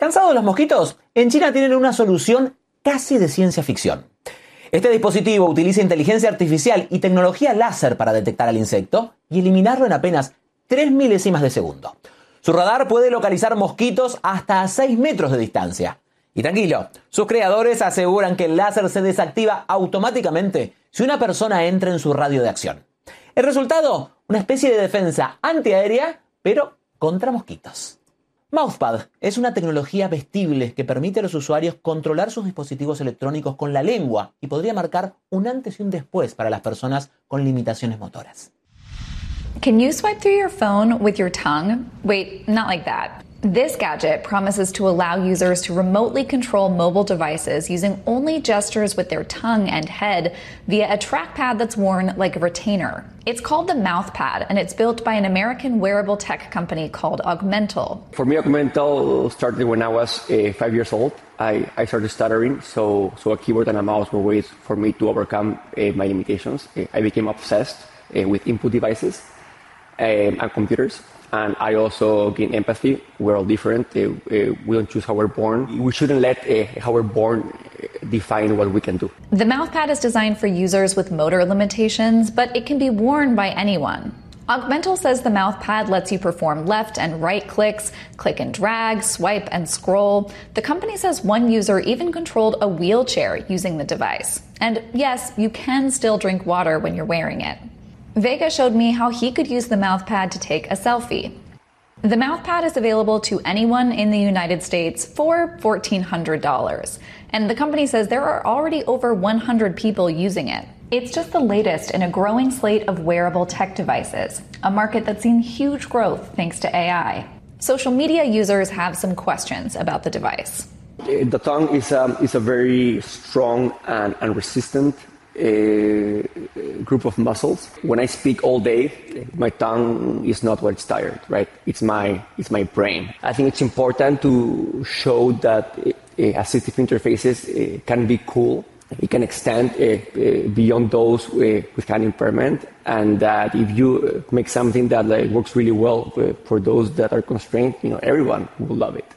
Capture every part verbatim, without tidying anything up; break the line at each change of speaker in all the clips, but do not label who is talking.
¿Cansados de los mosquitos? En China tienen una solución casi de ciencia ficción. Este dispositivo utiliza inteligencia artificial y tecnología láser para detectar al insecto y eliminarlo en apenas tres milésimas de segundo. Su radar puede localizar mosquitos hasta a seis metros de distancia. Y tranquilo, sus creadores aseguran que el láser se desactiva automáticamente si una persona entra en su radio de acción. El resultado, una especie de defensa antiaérea, pero contra mosquitos. Mouthpad es una tecnología vestible que permite a los usuarios controlar sus dispositivos electrónicos con la lengua y podría marcar un antes y un después para las personas con limitaciones motoras.
Can you swipe through your phone with your tongue? Wait, not like that. This gadget promises to allow users to remotely control mobile devices using only gestures with their tongue and head via a trackpad that's worn like a retainer. It's called the MouthPad, and it's built by an American wearable tech company called Augmental.
For me, Augmental started when I was uh, five years old. I, I started stuttering, so, so a keyboard and a mouse were ways for me to overcome uh, my limitations. Uh, I became obsessed uh, with input devices um, and computers. And I also gain empathy. We're all different. Uh, uh, we don't choose how we're born. We shouldn't let uh, how we're born define what we can do.
The MouthPad is designed for users with motor limitations, but it can be worn by anyone. Augmental says the MouthPad lets you perform left and right clicks, click and drag, swipe and scroll. The company says one user even controlled a wheelchair using the device. And yes, you can still drink water when you're wearing it. Vega showed me how he could use the MouthPad to take a selfie. The MouthPad is available to anyone in the United States for fourteen hundred dollars. And the company says there are already over one hundred people using it. It's just the latest in a growing slate of wearable tech devices, a market that's seen huge growth thanks to A I. Social media users have some questions about the device.
The tongue is a, is a very strong and, and resistant a group of muscles. When I speak all day, my tongue is not what it's tired, right? It's my it's my brain. I think it's important to show that uh, assistive interfaces uh, can be cool. It can extend uh, uh, beyond those uh, with hand impairment, and that if you make something that like works really well uh, for those that are constrained, you know, everyone will love it.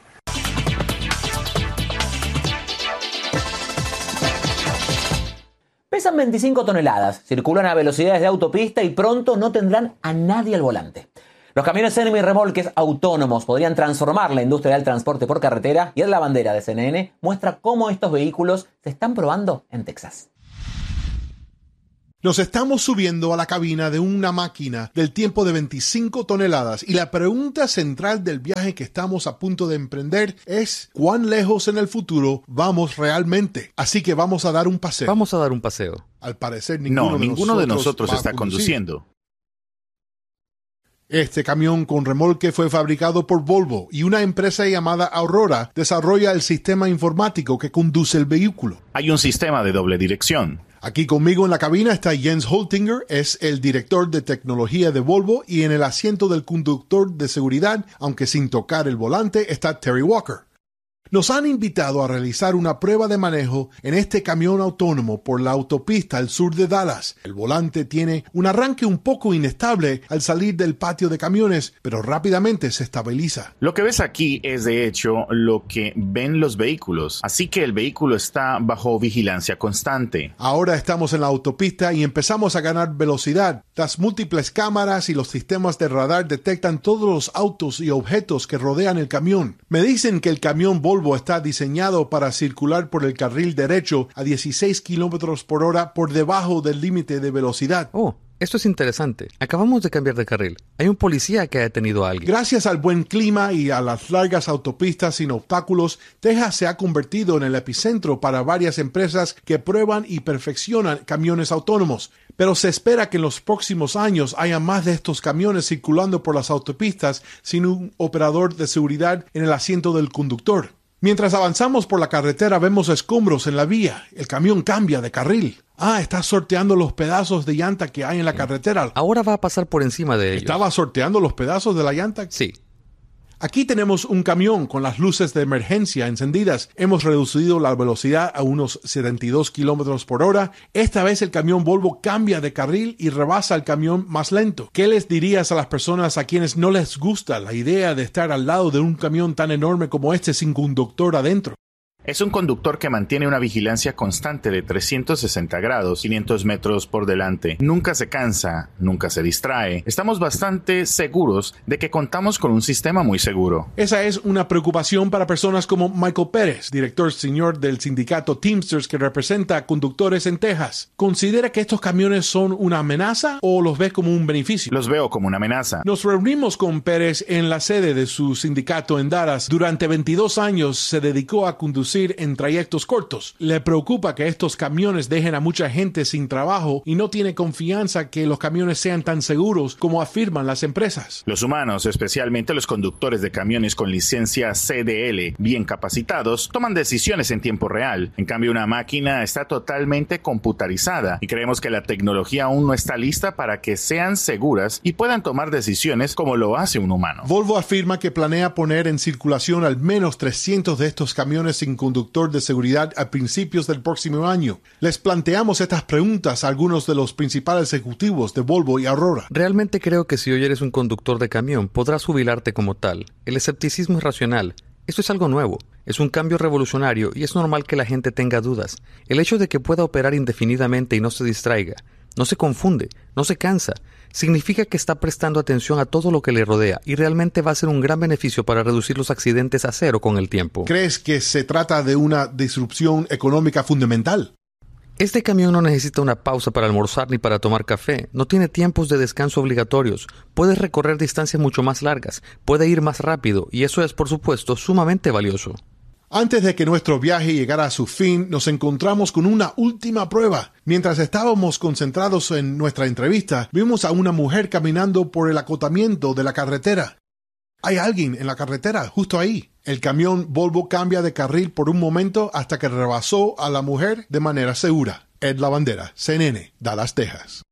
Pesan veinticinco toneladas, circulan a velocidades de autopista y pronto no tendrán a nadie al volante. Los camiones semi-remolques autónomos podrían transformar la industria del transporte por carretera y la bandera de C N N muestra cómo estos vehículos se están probando en Texas.
Nos estamos subiendo a la cabina de una máquina del tiempo de veinticinco toneladas y la pregunta central del viaje que estamos a punto de emprender es ¿cuán lejos en el futuro vamos realmente? Así que vamos a dar un paseo.
Vamos a dar un paseo.
Al parecer ninguno,
no,
de,
ninguno
nosotros
de nosotros está conduciendo.
Este camión con remolque fue fabricado por Volvo y una empresa llamada Aurora desarrolla el sistema informático que conduce el vehículo.
Hay un sistema de doble dirección.
Aquí conmigo en la cabina está Jens Holtinger, es el director de tecnología de Volvo, y en el asiento del conductor de seguridad, aunque sin tocar el volante, está Terry Walker. Nos han invitado a realizar una prueba de manejo en este camión autónomo por la autopista al sur de Dallas. El volante tiene un arranque un poco inestable al salir del patio de camiones, pero rápidamente se estabiliza.
Lo que ves aquí es de hecho lo que ven los vehículos, así que el vehículo está bajo vigilancia constante.
Ahora estamos en la autopista y empezamos a ganar velocidad. Las múltiples cámaras y los sistemas de radar detectan todos los autos y objetos que rodean el camión. Me dicen que el camión Volvo está diseñado para circular por el carril derecho a dieciséis kilómetros por hora por debajo del límite de velocidad.
Oh, esto es interesante. Acabamos de cambiar de carril. Hay un policía que ha detenido a alguien.
Gracias al buen clima y a las largas autopistas sin obstáculos, Texas se ha convertido en el epicentro para varias empresas que prueban y perfeccionan camiones autónomos. Pero se espera que en los próximos años haya más de estos camiones circulando por las autopistas sin un operador de seguridad en el asiento del conductor. Mientras avanzamos por la carretera vemos escombros en la vía. El camión cambia de carril. Ah, está sorteando los pedazos de llanta que hay en la carretera.
Ahora va a pasar por encima de ellos.
¿Estaba sorteando los pedazos de la llanta?
Sí.
Aquí tenemos un camión con las luces de emergencia encendidas. Hemos reducido la velocidad a unos setenta y dos kilómetros por hora. Esta vez el camión Volvo cambia de carril y rebasa al camión más lento. ¿Qué les dirías a las personas a quienes no les gusta la idea de estar al lado de un camión tan enorme como este sin conductor adentro?
Es un conductor que mantiene una vigilancia constante de trescientos sesenta grados, quinientos metros por delante. Nunca se cansa, nunca se distrae. Estamos bastante seguros de que contamos con un sistema muy seguro.
Esa es una preocupación para personas como Michael Pérez, director senior del sindicato Teamsters que representa a conductores en Texas. ¿Considera que estos camiones son una amenaza o los ves como un beneficio?
Los veo como una amenaza.
Nos reunimos con Pérez en la sede de su sindicato en Dallas. Durante veintidós años se dedicó a conducir en trayectos cortos. Le preocupa que estos camiones dejen a mucha gente sin trabajo y no tiene confianza que los camiones sean tan seguros como afirman las empresas.
Los humanos, especialmente los conductores de camiones con licencia C D L bien capacitados, toman decisiones en tiempo real. En cambio, una máquina está totalmente computarizada y creemos que la tecnología aún no está lista para que sean seguras y puedan tomar decisiones como lo hace un humano.
Volvo afirma que planea poner en circulación al menos trescientos de estos camiones sin conductor de seguridad a principios del próximo año. Les planteamos estas preguntas a algunos de los principales ejecutivos de Volvo y Aurora.
Realmente creo que si hoy eres un conductor de camión, podrás jubilarte como tal. El escepticismo es racional. Esto es algo nuevo. Es un cambio revolucionario y es normal que la gente tenga dudas. El hecho de que pueda operar indefinidamente y no se distraiga, no se confunde, no se cansa, significa que está prestando atención a todo lo que le rodea y realmente va a ser un gran beneficio para reducir los accidentes a cero con el tiempo.
¿Crees que se trata de una disrupción económica fundamental?
Este camión no necesita una pausa para almorzar ni para tomar café, no tiene tiempos de descanso obligatorios, puede recorrer distancias mucho más largas, puede ir más rápido y eso es, por supuesto, sumamente valioso.
Antes de que nuestro viaje llegara a su fin, nos encontramos con una última prueba. Mientras estábamos concentrados en nuestra entrevista, vimos a una mujer caminando por el acotamiento de la carretera. Hay alguien en la carretera, justo ahí. El camión Volvo cambia de carril por un momento hasta que rebasó a la mujer de manera segura. Ed Lavandera, C N N, Dallas, Texas.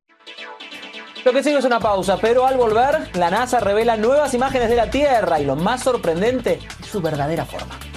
Lo que sigue es una pausa, pero al volver, la NASA revela nuevas imágenes de la Tierra y lo más sorprendente es su verdadera forma.